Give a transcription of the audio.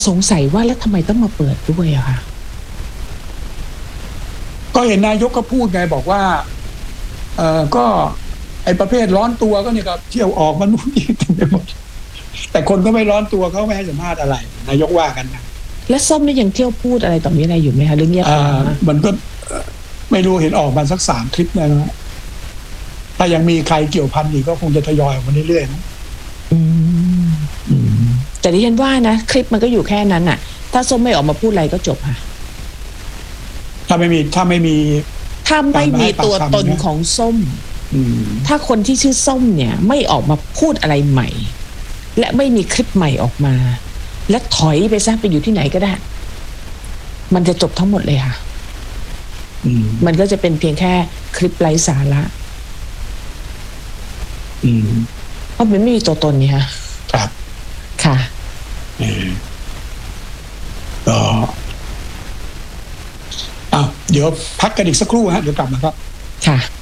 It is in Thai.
สงสัยว่าแล้วทำไมต้องมาเปิดด้วยอะคะก็เห็นนายกก็พูดไงบอกว่าก็ไอ้ประเภทร้อนตัวก็เนี่ยก็เที่ยวออกมันนู่นนี่เต็มไปหมดแต่คนก็ไม่ร้อนตัวเขาไม่ให้สัมภาษณ์อะไรนายกว่ากันนะและส้มนี่ยังเที่ยวพูดอะไรต่อมีอะไรอยู่ไหมคะหรือเงียบไปมันก็ไม่รู้เห็นออกมาสัก3 คลิปนะถ้ายังมีใครเกี่ยวพันอีกก็คงจะทยอยออกมาเรื่อยๆนะแต่ดิฉันว่านะคลิปมันก็อยู่แค่นั้นน่ะถ้าส้มไม่ออกมาพูดอะไรก็จบค่ะถ้าไม่มีตัวตนของส้มถ้าคนที่ชื่อส้มเนี่ยไม่ออกมาพูดอะไรใหม่และไม่มีคลิปใหม่ออกมาและถอยไปซะไปอยู่ที่ไหนก็ได้มันจะจบทั้งหมดเลยค่ะมันก็จะเป็นเพียงแค่คลิปไร้สาระเพราะมันไม่มีตัวตนนี่ค่ะครับค่ะก็เดี๋ยวพักกันอีกสักครู่ฮะเดี๋ยวกลับมาครับค่ะ